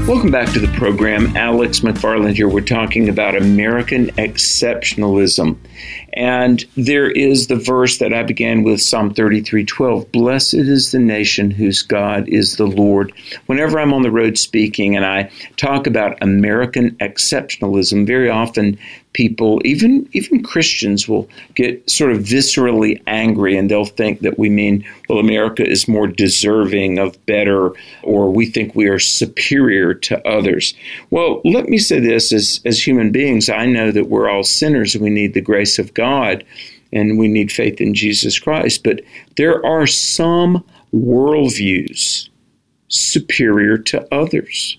Welcome back to the program. Alex McFarland here. We're talking about American exceptionalism. And there is the verse that I began with, Psalm 33:12. Blessed is the nation whose God is the Lord. Whenever I'm on the road speaking and I talk about American exceptionalism, very often people, even Christians, will get sort of viscerally angry, and they'll think that we mean, well, America is more deserving of better, or we think we are superior to others. Well, let me say this, as human beings, I know that we're all sinners and we need the grace of God and we need faith in Jesus Christ, but there are some worldviews superior to others,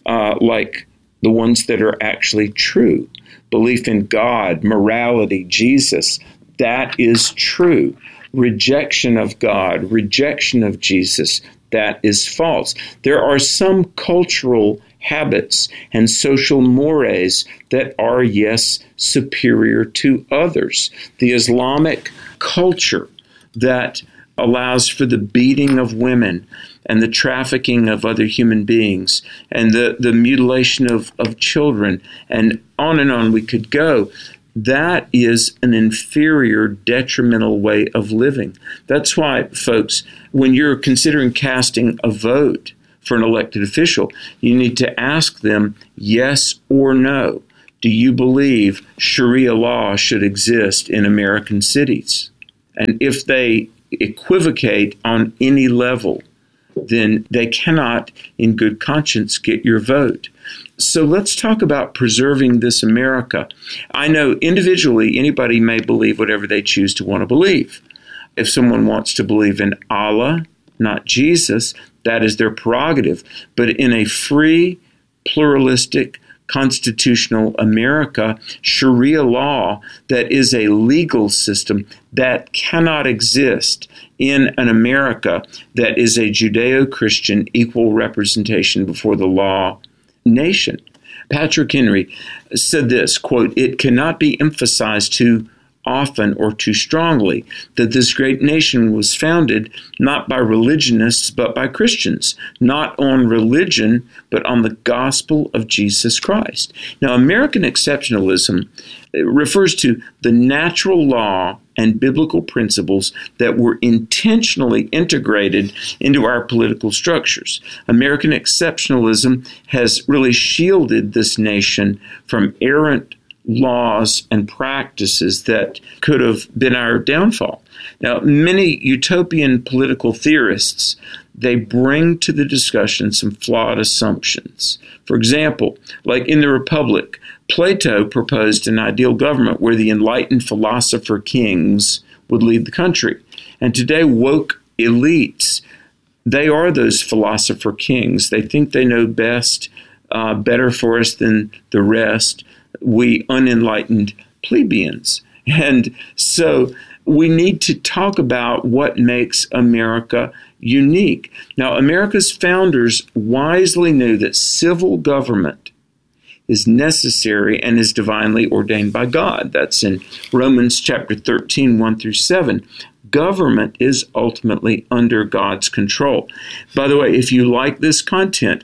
like the ones that are actually true. Belief in God, morality, Jesus, that is true. Rejection of God, rejection of Jesus, that is false. There are some cultural habits and social mores that are, yes, superior to others. The Islamic culture that allows for the beating of women and the trafficking of other human beings and the mutilation of children, and on we could go. That is an inferior, detrimental way of living. That's why, folks, when you're considering casting a vote for an elected official, you need to ask them yes or no. Do you believe Sharia law should exist in American cities? And if they equivocate on any level, then they cannot, in good conscience, get your vote. So let's talk about preserving this America. I know individually anybody may believe whatever they choose to want to believe. If someone wants to believe in Allah, not Jesus, that is their prerogative. But in a free, pluralistic, constitutional America, Sharia law, that is a legal system that cannot exist in an America that is a Judeo-Christian equal representation before the law nation. Patrick Henry said this, quote, "It cannot be emphasized too often or too strongly that this great nation was founded not by religionists but by Christians, not on religion but on the gospel of Jesus Christ." Now, American exceptionalism refers to the natural law and biblical principles that were intentionally integrated into our political structures. American exceptionalism has really shielded this nation from errant laws and practices that could have been our downfall. Now, many utopian political theorists, they bring to the discussion some flawed assumptions. For example, like in the Republic, Plato proposed an ideal government where the enlightened philosopher kings would lead the country. And today, woke elites, they are those philosopher kings. They think they know best, better for us than the rest, we unenlightened plebeians. And so we need to talk about what makes America unique. Now, America's founders wisely knew that civil government is necessary and is divinely ordained by God. That's in Romans chapter 13, 1-7. Government is ultimately under God's control. By the way, if you like this content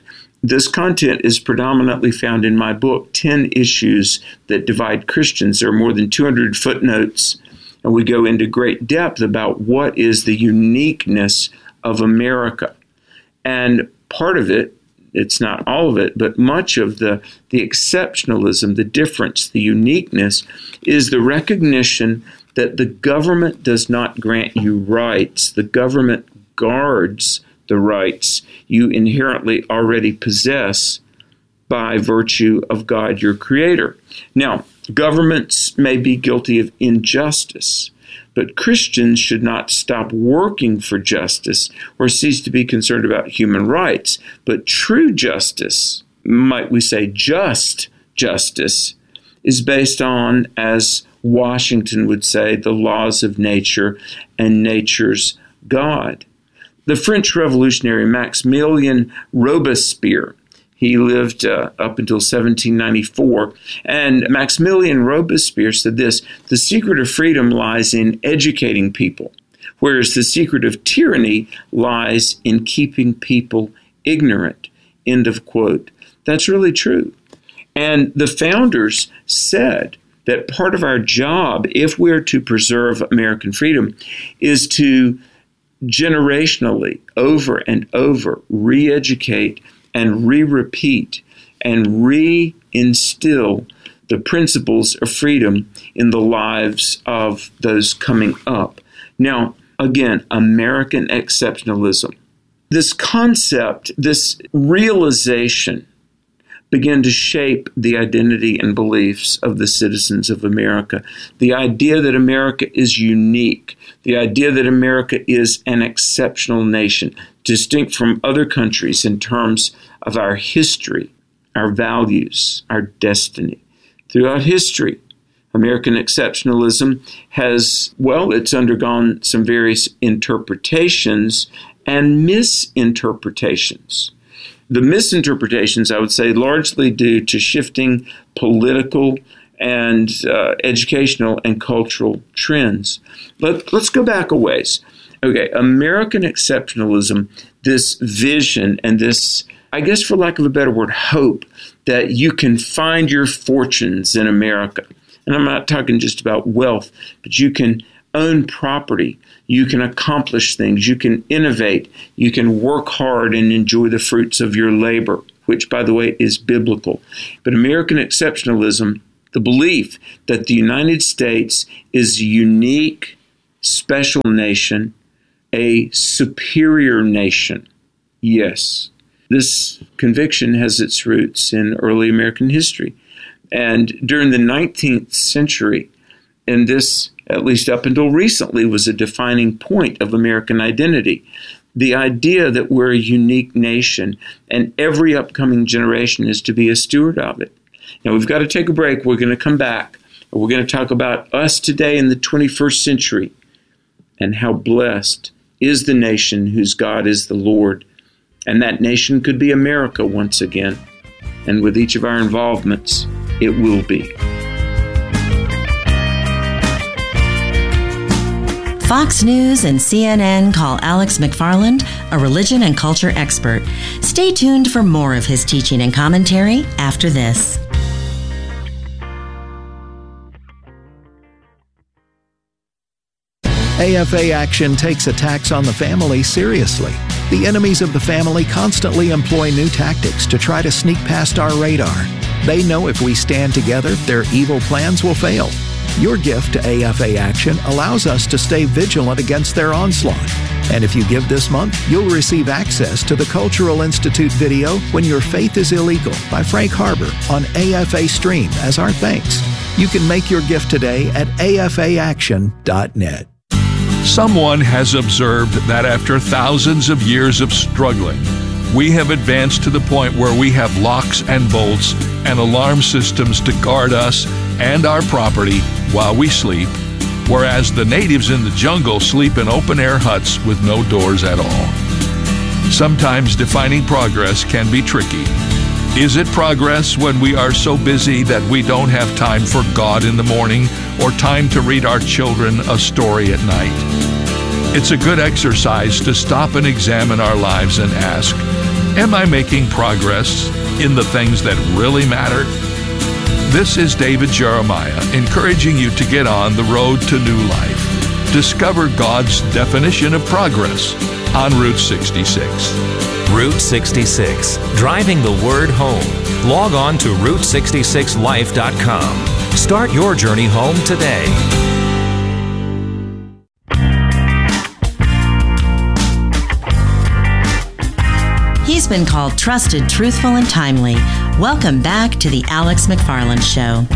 is predominantly found in my book, 10 Issues That Divide Christians. There are more than 200 footnotes, and we go into great depth about what is the uniqueness of America. And part of it, it's not all of it, but much of the exceptionalism, the difference, the uniqueness, is the recognition that the government does not grant you rights. The government guards the rights you inherently already possess by virtue of God, your creator. Now, governments may be guilty of injustice, but Christians should not stop working for justice or cease to be concerned about human rights. But true justice, might we say just justice, is based on, as Washington would say, the laws of nature and nature's God. The French revolutionary Maximilien Robespierre, he lived up until 1794, and Maximilien Robespierre said this: "The secret of freedom lies in educating people, whereas the secret of tyranny lies in keeping people ignorant." End of quote. That's really true. And the founders said that part of our job, if we're to preserve American freedom, is to generationally, over and over, re-educate and re-repeat and re-instill the principles of freedom in the lives of those coming up. Now, again, American exceptionalism. This concept, this realization, began to shape the identity and beliefs of the citizens of America. The idea that America is unique, the idea that America is an exceptional nation, distinct from other countries in terms of our history, our values, our destiny. Throughout history, American exceptionalism has, it's undergone some various interpretations and misinterpretations. The misinterpretations, I would say, largely due to shifting political and educational and cultural trends. Let's go back a ways. Okay, American exceptionalism, this vision and this, I guess for lack of a better word, hope that you can find your fortunes in America. And I'm not talking just about wealth, but you can own property, you can accomplish things, you can innovate, you can work hard and enjoy the fruits of your labor, which, by the way, is biblical. But American exceptionalism, the belief that the United States is a unique, special nation, a superior nation. Yes, this conviction has its roots in early American history. And during the 19th century, and this, at least up until recently, was a defining point of American identity. The idea that we're a unique nation and every upcoming generation is to be a steward of it. Now, we've got to take a break. We're going to come back. We're going to talk about us today in the 21st century and how blessed is the nation whose God is the Lord. And that nation could be America once again. And with each of our involvements, it will be. Fox News and CNN call Alex McFarland a religion and culture expert. Stay tuned for more of his teaching and commentary after this. AFA Action takes attacks on the family seriously. The enemies of the family constantly employ new tactics to try to sneak past our radar. They know if we stand together, their evil plans will fail. Your gift to AFA Action allows us to stay vigilant against their onslaught. And if you give this month, you'll receive access to the Cultural Institute video When Your Faith is Illegal by Frank Harbor on AFA Stream as our thanks. You can make your gift today at afaaction.net. Someone has observed that after thousands of years of struggling, we have advanced to the point where we have locks and bolts and alarm systems to guard us and our property while we sleep, whereas the natives in the jungle sleep in open-air huts with no doors at all. Sometimes defining progress can be tricky. Is it progress when we are so busy that we don't have time for God in the morning or time to read our children a story at night? It's a good exercise to stop and examine our lives and ask, am I making progress in the things that really matter? This is David Jeremiah encouraging you to get on the road to new life. Discover God's definition of progress on Route 66. Route 66, driving the word home. Log on to Route66Life.com. Start your journey home today. He's been called trusted, truthful, and timely. Welcome back to the Alex McFarland Show.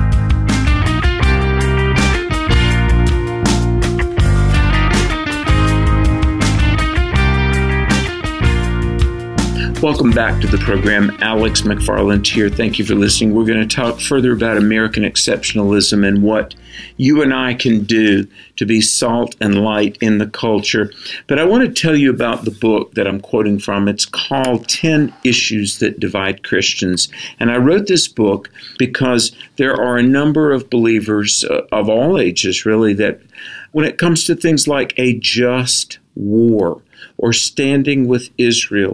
Welcome back to the program. Alex McFarland here. Thank you for listening. We're going to talk further about American exceptionalism and what you and I can do to be salt and light in the culture. But I want to tell you about the book that I'm quoting from. It's called 10 Issues That Divide Christians. And I wrote this book because there are a number of believers of all ages, really, that when it comes to things like a just war or standing with Israel,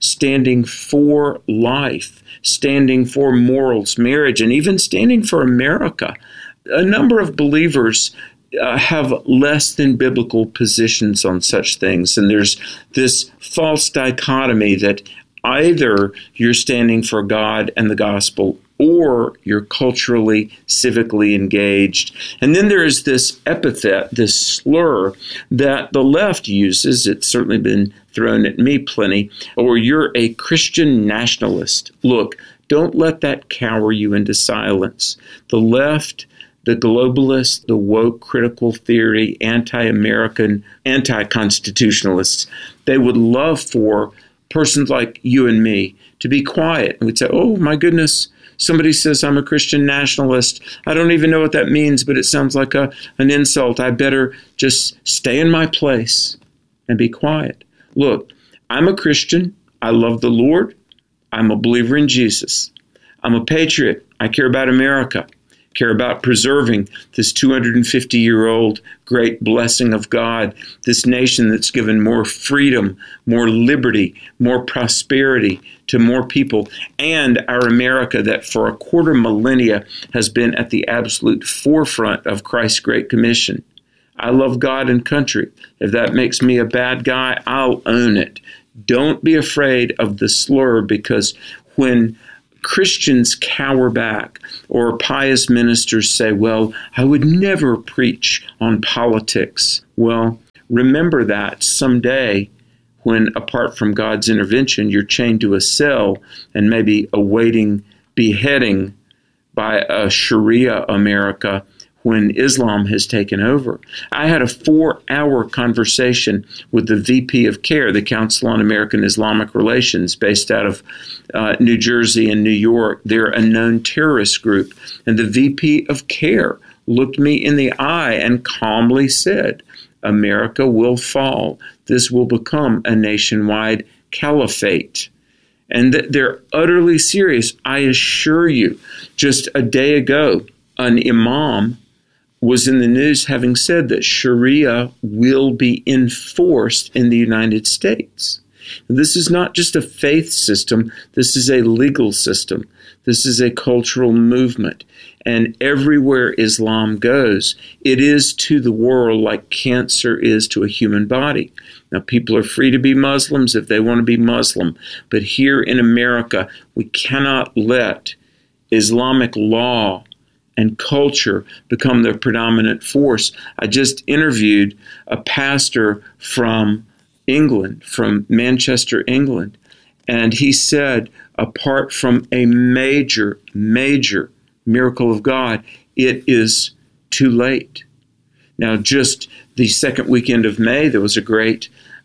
standing for life, standing for morals, marriage, and even standing for America. A number of believers have less than biblical positions on such things. And there's this false dichotomy that either you're standing for God and the gospel, or you're culturally, civically engaged. And then there is this epithet, this slur that the left uses. It's certainly been thrown at me plenty. Or you're a Christian nationalist. Look, don't let that cower you into silence. The left, the globalists, the woke critical theory, anti-American, anti-constitutionalists, they would love for persons like you and me to be quiet. And we'd say, oh my goodness, somebody says I'm a Christian nationalist. I don't even know what that means, but it sounds like an insult. I better just stay in my place and be quiet. Look, I'm a Christian. I love the Lord. I'm a believer in Jesus. I'm a patriot. I care about America. Care about preserving this 250-year-old great blessing of God, this nation that's given more freedom, more liberty, more prosperity to more people, and our America that for a quarter millennia has been at the absolute forefront of Christ's Great Commission. I love God and country. If that makes me a bad guy, I'll own it. Don't be afraid of the slur, because when Christians cower back, or pious ministers say, well, I would never preach on politics. Well, remember that someday when, apart from God's intervention, you're chained to a cell and maybe awaiting beheading by a Sharia America when Islam has taken over. I had a 4-hour conversation with the VP of CARE, the Council on American Islamic Relations, based out of New Jersey and New York. They're a known terrorist group. And the VP of CARE looked me in the eye and calmly said, America will fall. This will become a nationwide caliphate. And they're utterly serious. I assure you, just a day ago, an imam was in the news having said that Sharia will be enforced in the United States. This is not just a faith system. This is a legal system. This is a cultural movement. And everywhere Islam goes, it is to the world like cancer is to a human body. Now, people are free to be Muslims if they want to be Muslim. But here in America, we cannot let Islamic law and culture become the predominant force. I just interviewed a pastor from England, from Manchester, England, and he said, apart from a major, major miracle of God, it is too late. Now, just the second weekend of May, there was a great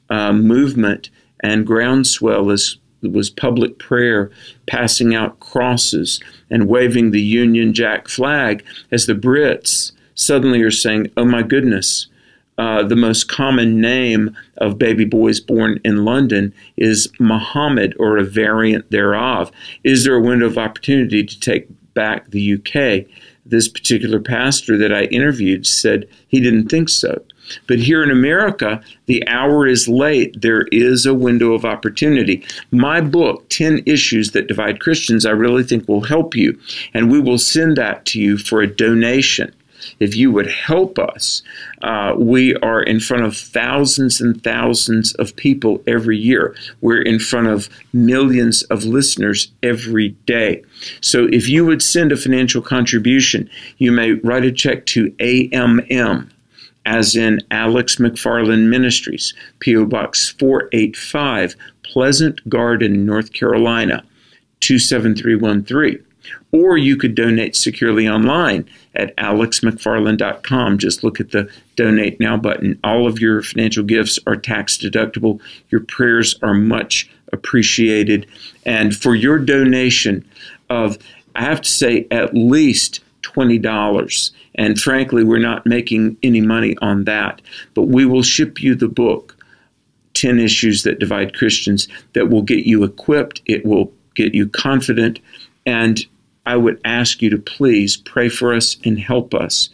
movement and groundswell as was public prayer, passing out crosses and waving the Union Jack flag, as the Brits suddenly are saying, oh my goodness, the most common name of baby boys born in London is Muhammad, or a variant thereof. Is there a window of opportunity to take back the UK? This particular pastor that I interviewed said he didn't think so. But here in America, the hour is late. There is a window of opportunity. My book, 10 Issues That Divide Christians, I really think will help you. And we will send that to you for a donation. If you would help us, we are in front of thousands and thousands of people every year. We're in front of millions of listeners every day. So if you would send a financial contribution, you may write a check to AMM, as in Alex McFarland Ministries, P.O. Box 485, Pleasant Garden, North Carolina, 27313. Or you could donate securely online at alexmcfarland.com. Just look at the Donate Now button. All of your financial gifts are tax deductible. Your prayers are much appreciated. And for your donation of, I have to say, at least $20, and frankly, we're not making any money on that, but we will ship you the book, 10 Issues That Divide Christians, that will get you equipped. It will get you confident. And I would ask you to please pray for us and help us.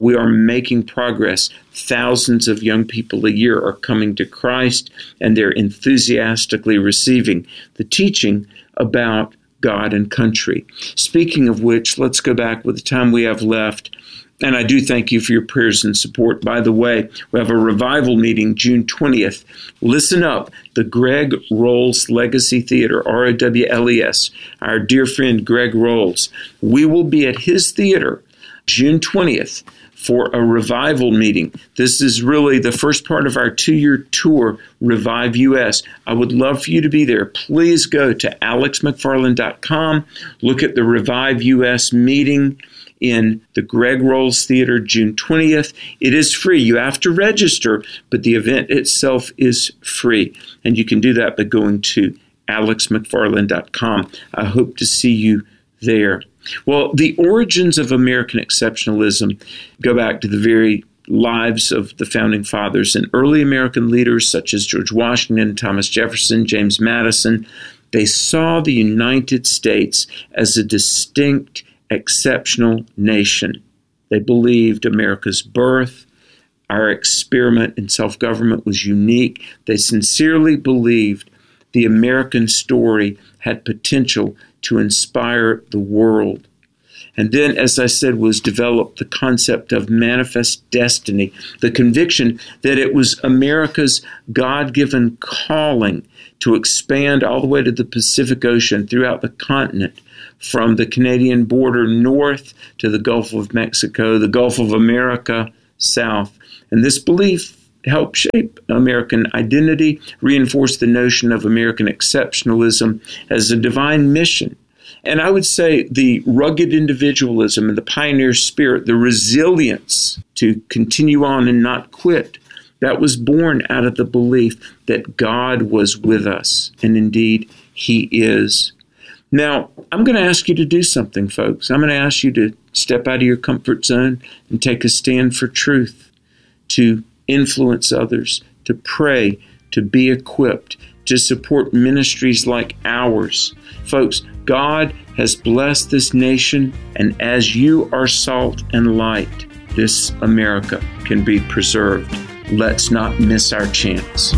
We are making progress. Thousands of young people a year are coming to Christ, and they're enthusiastically receiving the teaching about God and country. Speaking of which, let's go back with the time we have left. And I do thank you for your prayers and support. By the way, we have a revival meeting June 20th. Listen up, the Greg Rolls Legacy Theater, ROWLES, our dear friend Greg Rolls. We will be at his theater June 20th for a revival meeting. This is really the first part of our 2-year tour, Revive US. I would love for you to be there. Please go to alexmcfarland.com, look at the Revive US meeting in the Greg Rolls Theater, June 20th. It is free. You have to register, but the event itself is free. And you can do that by going to alexmcfarland.com. I hope to see you there. Well, the origins of American exceptionalism go back to the very lives of the Founding Fathers and early American leaders such as George Washington, Thomas Jefferson, James Madison. They saw the United States as a distinct, exceptional nation. They believed America's birth, our experiment in self-government was unique. They sincerely believed the American story had potential to inspire the world. And then, as I said, was developed the concept of manifest destiny, the conviction that it was America's God-given calling to expand all the way to the Pacific Ocean throughout the continent, from the Canadian border north to the Gulf of Mexico, the Gulf of America south. And this belief helped shape American identity, reinforce the notion of American exceptionalism as a divine mission. And I would say the rugged individualism and the pioneer spirit, the resilience to continue on and not quit, that was born out of the belief that God was with us. And indeed, He is. Now, I'm going to ask you to do something, folks. I'm going to ask you to step out of your comfort zone and take a stand for truth, to influence others, to pray, to be equipped, to support ministries like ours. Folks, God has blessed this nation, and as you are salt and light, this America can be preserved. Let's not miss our chance.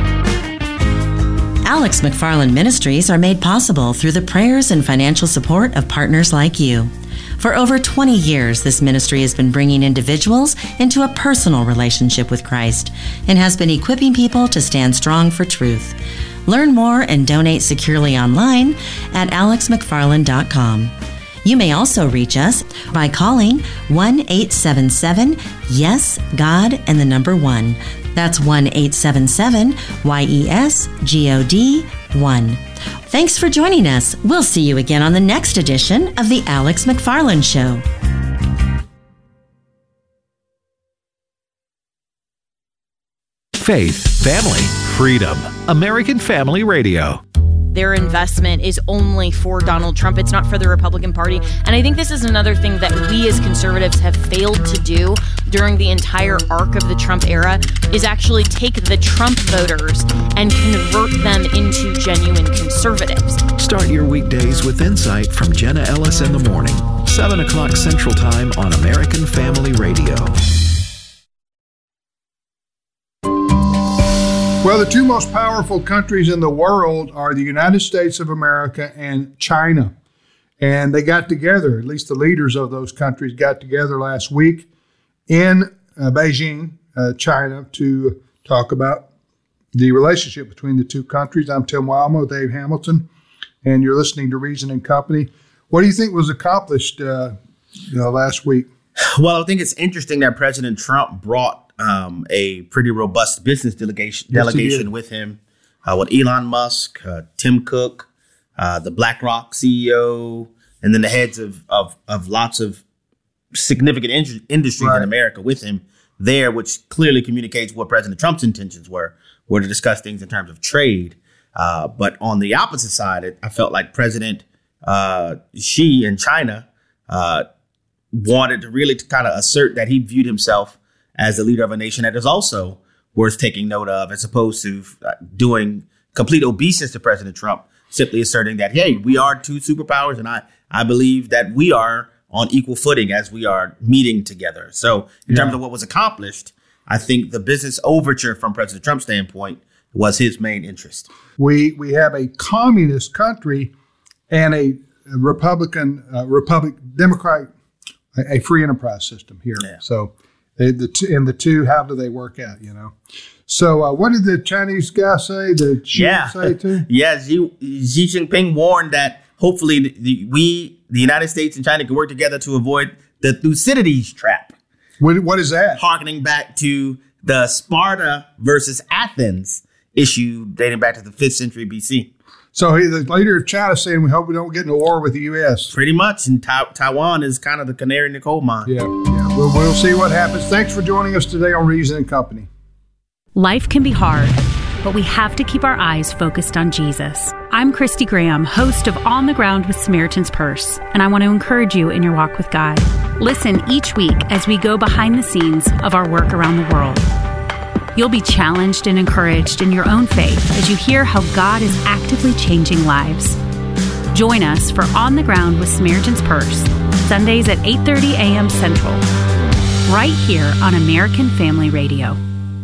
Alex McFarland Ministries are made possible through the prayers and financial support of partners like you. For over 20 years, this ministry has been bringing individuals into a personal relationship with Christ and has been equipping people to stand strong for truth. Learn more and donate securely online at alexmcfarland.com. You may also reach us by calling 1-877-YES-GOD and the number 1. That's 1-877-YES-GOD-1. Thanks for joining us. We'll see you again on the next edition of The Alex McFarland Show. Faith, family, freedom. American Family Radio. Their investment is only for Donald Trump. It's not for the Republican Party. And I think this is another thing that we as conservatives have failed to do during the entire arc of the Trump era, is actually take the Trump voters and convert them into genuine conservatives. Start your weekdays with insight from Jenna Ellis in the morning, 7 o'clock Central Time on American Family Radio. Well, the two most powerful countries in the world are the United States of America and China. And they got together, at least the leaders of those countries got together last week in Beijing, China, to talk about the relationship between the two countries. I'm Tim Wildman with Dave Hamilton, and you're listening to Reason and Company. What do you think was accomplished last week? Well, I think it's interesting that President Trump brought a pretty robust business delegation with him, with Elon Musk, Tim Cook, the BlackRock CEO, and then the heads of lots of significant industries in America with him there, which clearly communicates what President Trump's intentions were to discuss things in terms of trade. But on the opposite side, I felt like President Xi in China wanted to really kind of assert that he viewed himself as the leader of a nation that is also worth taking note of, as opposed to doing complete obeisance to President Trump, simply asserting that, hey, we are two superpowers, and I believe that we are on equal footing as we are meeting together. So in terms of what was accomplished, I think the business overture from President Trump's standpoint was his main interest. We have a communist country and a Democratic, a free enterprise system here. Yeah. So the two, how do they work out, So what did the Chinese guy say? The Xi say too? Yeah, Xi Jinping warned that hopefully the United States and China can work together to avoid the Thucydides trap. What is that? Harkening back to the Sparta versus Athens issue dating back to the 5th century BC. So the leader of China saying, we hope we don't get in a war with the U.S. Pretty much. And Taiwan is kind of the canary in the coal mine. Yeah. We'll see what happens. Thanks for joining us today on Reason and Company. Life can be hard, but we have to keep our eyes focused on Jesus. I'm Christy Graham, host of On the Ground with Samaritan's Purse, and I want to encourage you in your walk with God. Listen each week as we go behind the scenes of our work around the world. You'll be challenged and encouraged in your own faith as you hear how God is actively changing lives. Join us for On the Ground with Samaritan's Purse, Sundays at 8:30 a.m. Central, right here on American Family Radio.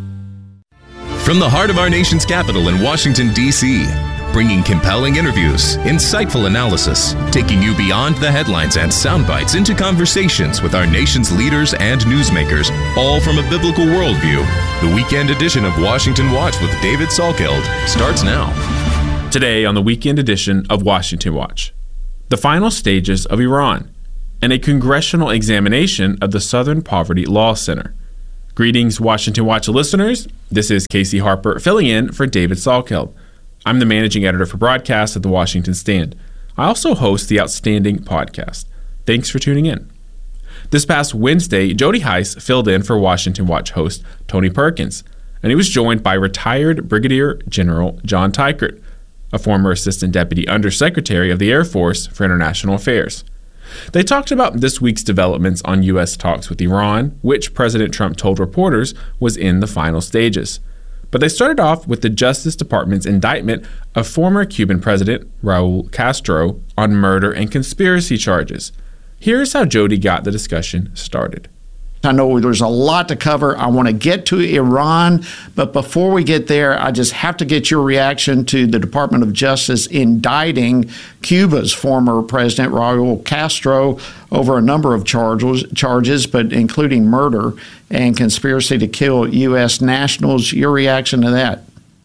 From the heart of our nation's capital in Washington, D.C., bringing compelling interviews, insightful analysis, taking you beyond the headlines and sound bites into conversations with our nation's leaders and newsmakers, all from a biblical worldview. The weekend edition of Washington Watch with David Salkeld starts now. Today on the weekend edition of Washington Watch, the final stages of Iran and a congressional examination of the Southern Poverty Law Center. Greetings, Washington Watch listeners. This is Casey Harper filling in for David Salkeld. I'm the managing editor for broadcasts at the Washington Stand. I also host the Outstanding podcast. Thanks for tuning in. This past Wednesday, Jody Heiss filled in for Washington Watch host Tony Perkins, and he was joined by retired Brigadier General John Teichert, a former Assistant Deputy Undersecretary of the Air Force for International Affairs. They talked about this week's developments on U.S. talks with Iran, which President Trump told reporters was in the final stages. But they started off with the Justice Department's indictment of former Cuban President Raul Castro on murder and conspiracy charges. Here's how Jody got the discussion started. I know there's a lot to cover. I want to get to Iran, but before we get there, I just have to get your reaction to the Department of Justice indicting Cuba's former president, Raul Castro, over a number of charges, but including murder and conspiracy to kill U.S. nationals. Your reaction to that?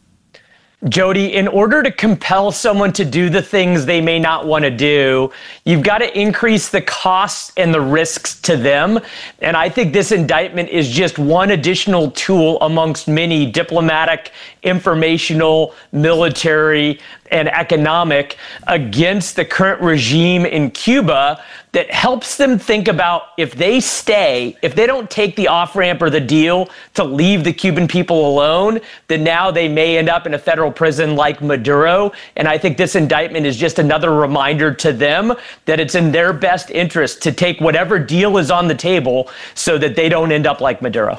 Jody, in order to compel someone to do the things they may not want to do, you've got to increase the costs and the risks to them. And I think this indictment is just one additional tool amongst many diplomatic, informational, military, and economic against the current regime in Cuba that helps them think about if they don't take the off-ramp or the deal to leave the Cuban people alone, then now they may end up in a federal prison like Maduro. And I think this indictment is just another reminder to them that it's in their best interest to take whatever deal is on the table so that they don't end up like Maduro.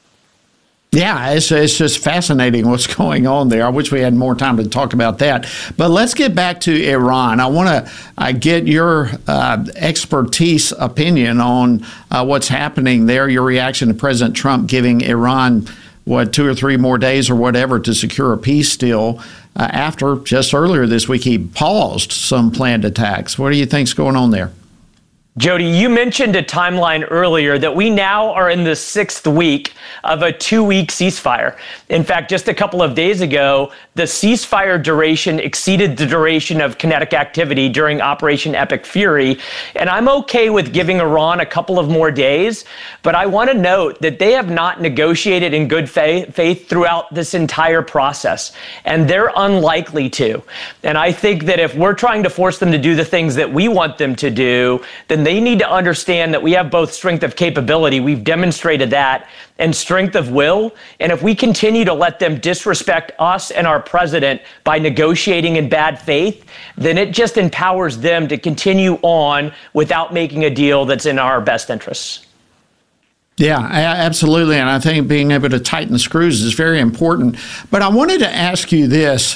Yeah, it's just fascinating what's going on there. I wish we had more time to talk about that. But let's get back to Iran. I want to get your expertise opinion on what's happening there, your reaction to President Trump giving Iran, 2 or 3 more days or whatever to secure a peace deal after just earlier this week he paused some planned attacks. What do you think's going on there? Jody, you mentioned a timeline earlier that we now are in the 6th week of a 2-week ceasefire. In fact, just a couple of days ago, the ceasefire duration exceeded the duration of kinetic activity during Operation Epic Fury. And I'm okay with giving Iran a couple of more days, but I want to note that they have not negotiated in good faith throughout this entire process, and they're unlikely to. And I think that if we're trying to force them to do the things that we want them to do, then they need to understand that we have both strength of capability, we've demonstrated that, and strength of will. And if we continue to let them disrespect us and our president by negotiating in bad faith, then it just empowers them to continue on without making a deal that's in our best interests. Yeah, absolutely. And I think being able to tighten the screws is very important. But I wanted to ask you this,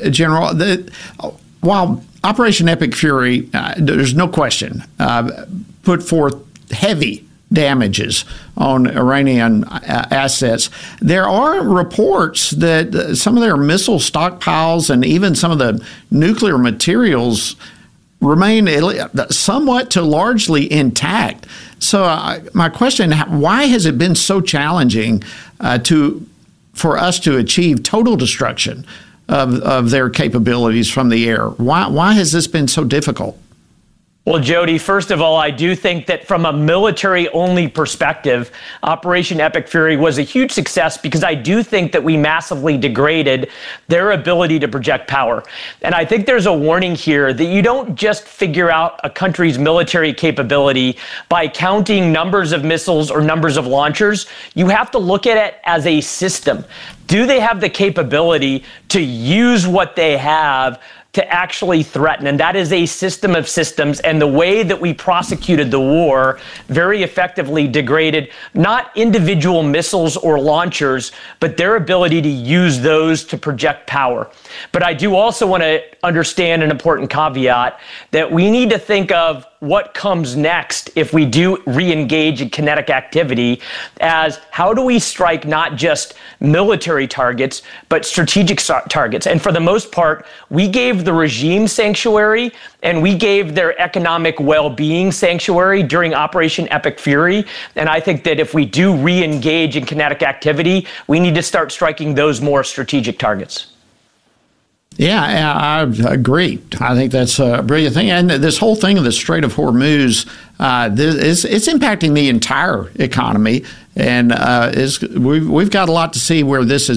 General, while Operation Epic Fury, there's no question, put forth heavy damages on Iranian assets. There are reports that some of their missile stockpiles and even some of the nuclear materials remain somewhat to largely intact. So my question, why has it been so challenging for us to achieve total destruction of their capabilities from the air? Why has this been so difficult? Well, Jody, first of all, I do think that from a military-only perspective, Operation Epic Fury was a huge success because I do think that we massively degraded their ability to project power. And I think there's a warning here that you don't just figure out a country's military capability by counting numbers of missiles or numbers of launchers. You have to look at it as a system. Do they have the capability to use what they have to actually threaten? And that is a system of systems. And the way that we prosecuted the war very effectively degraded not individual missiles or launchers, but their ability to use those to project power. But I do also want to understand an important caveat that we need to think of what comes next if we do re-engage in kinetic activity as how do we strike not just military targets, but strategic targets. And for the most part, we gave the regime sanctuary and we gave their economic well-being sanctuary during Operation Epic Fury. And I think that if we do re-engage in kinetic activity, we need to start striking those more strategic targets. Yeah, I agree. I think that's a brilliant thing. And this whole thing of the Strait of Hormuz, it's impacting the entire economy. And we've got a lot to see where this is